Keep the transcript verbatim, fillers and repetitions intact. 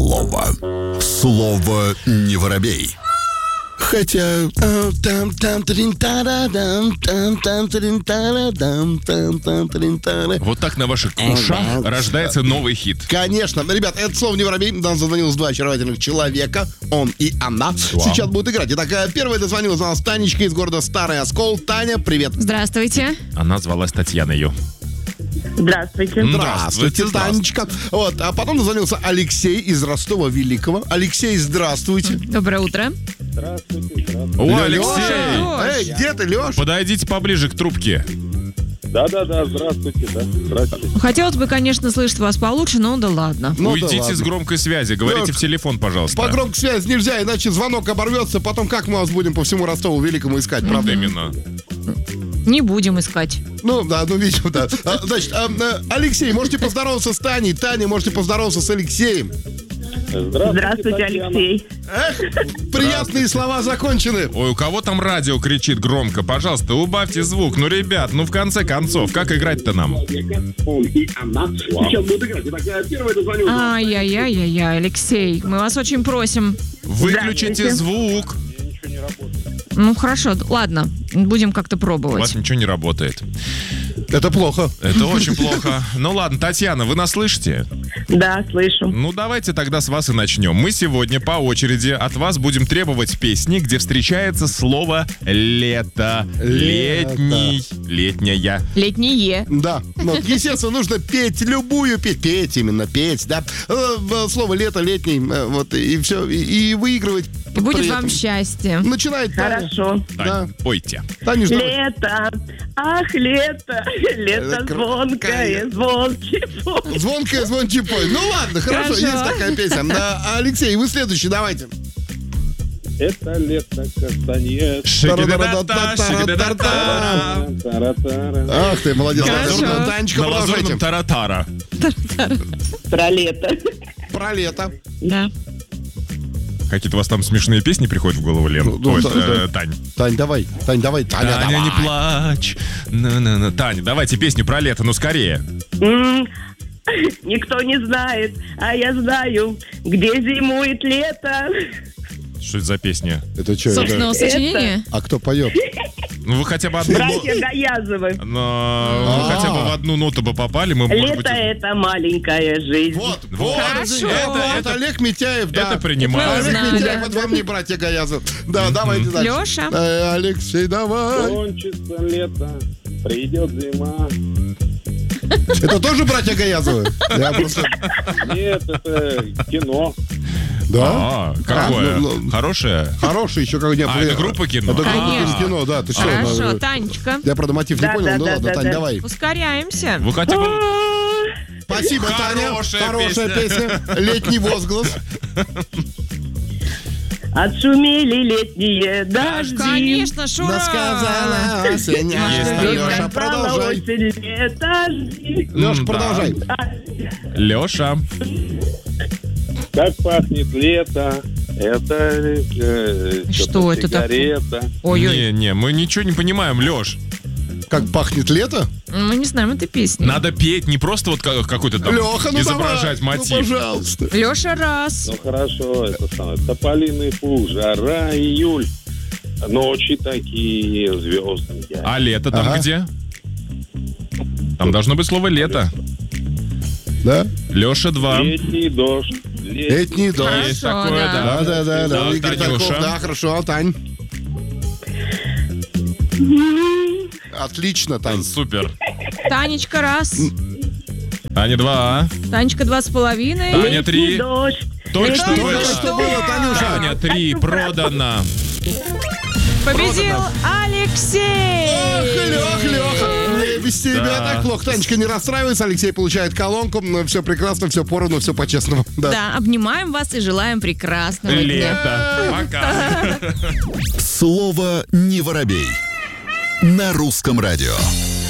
слово. Слово не воробей. Хотя... Вот так на ваших ушах рождается новый хит. Конечно. Ребят, это слово не воробей. Нам зазвонилось два очаровательных человека. Он и она. Сейчас будут играть. Итак, первая дозвонилась у нас Танечка из города Старый Оскол. Таня, привет. Здравствуйте. Она звалась Татьяна ее. Здравствуйте. Здравствуйте, Танечка. Вот, а потом дозвонился Алексей из Ростова Великого. Алексей, здравствуйте. Доброе утро. Здравствуйте, здравствуйте. О, Лёша. Алексей! Эй, где ты, Леш? Подойдите поближе к трубке. Да-да-да, здравствуйте, да. Здравствуйте. Хотелось бы, конечно, слышать вас получше, но да ладно. Ну да Уйдите ладно. с громкой связи. Говорите Лёш, в телефон, пожалуйста. По громкой связи нельзя, иначе звонок оборвется. Потом как мы вас будем по всему Ростову Великому искать, правда? Именно. Не будем искать. Ну, да, ну, видимо, да. А, значит, а, а, Алексей, можете поздороваться с Таней. Таня, можете поздороваться с Алексеем. Здравствуйте, Здравствуйте, Татьяна. Алексей. Эх, приятные слова закончены. Ой, у кого там радио кричит громко? Пожалуйста, убавьте звук. Ну, ребят, ну в конце концов, как играть-то нам? Он и она. Сейчас будут играть. Итак, первая дозвонилась. Ай-яй-яй-яй, Алексей, мы вас очень просим. Выключите Здравствуйте. звук. Ну, хорошо, ладно, будем как-то У пробовать. вас ничего не работает. Это плохо. Это очень плохо. Ну ладно, Татьяна, вы нас слышите? Да, слышу. Ну давайте тогда с вас и начнем. Мы сегодня по очереди от вас будем требовать песни, где встречается слово «лето». Летний. Летняя. Летнее. Да, ну, естественно, нужно петь любую петь, петь именно, петь, да. Э, Слово лето, летний, э, вот, и все, и, и выигрывать. И будет при вам этом. счастье. Начинает Таня. Хорошо. Тань, Да. пойте. Таня, что? Лето, ах, лето, лето Это звонкое, звонкий пой. Звонкая, звончий пой. Ну ладно, хорошо, Хорошо. есть такая песня. Да, Алексей, вы следующий, давайте. Это лето кастаньет. Шигидата, шигидата. Тара-тара. Ах ты, молодец. Хорошо. Лазурная Танечка, На лазурном продолжайте. таратара. Про лето. Про лето. Да. Какие-то у вас там смешные песни приходят в голову, Лен? Ну, Ой, да, э, да. Тань. Тань, давай, Тань, давай. Таня, Таня, давай. не плачь. На-на-на. Таня, давайте песню про лето, ну скорее. М, Никто не знает, а я знаю, где зимует лето. Что это за песня? Это что, Собственного это? сочинения? А кто поет? Ну вы хотя бы одну... Братья Гаязовы. Но вы хотя бы в одну ноту бы попали, мы, может быть... Лето — это маленькая жизнь. Вот, Вот. Хорошо. Это, Это- это Олег Митяев, да. Это принимаю. Олег Знали. Митяев, это вам не братья Гаязов. Да, давайте дальше. Леша? Э, Алексей, давай. Кончится лето, придет зима. Это тоже братья Гаязовы? Я просто... Нет, это кино. Да? А, какое? А, ну, ну, Хорошее? Хороший еще как-нибудь. А, это группа кино? Это группа Конечно. кино, да. Ты что? Хорошо, ну, Танечка, Я, правда, мотив не Да, понял, да, ну да, ладно, да, Тань, да. давай. ускоряемся. Вы хотя бы... Спасибо, Таня. Хорошая Хорошая песня. песня. Летний возглас. Отшумели летние дожди. Конечно, Шура. Сказала осень. Есть А, такое. Леша, продолжай. Лето, Леша, М, продолжай. Леша. Как пахнет лето. Это э, Что что-то это такое? сигарета. Ой-ой, Не, не, мы ничего не понимаем, Леш. Как пахнет лето? мы не знаем этой песни. Надо петь, не просто вот как- какой-то там Леха, ну изображать давай. мотив. Ну, пожалуйста. Леша, раз. Ну хорошо, это самое. Тополиный пух, жара, июль. Ночи такие звездные. А лето там Ага. где? Там должно быть слово лето. Да? Леша, два. Летний дождь. Летний. Летний дождь. Есть Хорошо, такое, да. да. Да, да, да, да. Так, Игорь Танюша. Тальков, да, хорошо, Тань. Отлично, Тань. Супер. Танечка, раз. Таня, два. Танечка, два с половиной. Таня, Летний три. дождь. Только что Летний было. Только что было, Танюша. Таня, три. Продано. Победил Алексей. Ох, Лех, Леха. Без тебя Да. так плохо. Танечка, не расстраивайся. Алексей получает колонку. Все прекрасно, все поровну, все по-честному. Да. Да, обнимаем вас и желаем прекрасного дня. Лето. Пока. Слово не воробей. На русском радио.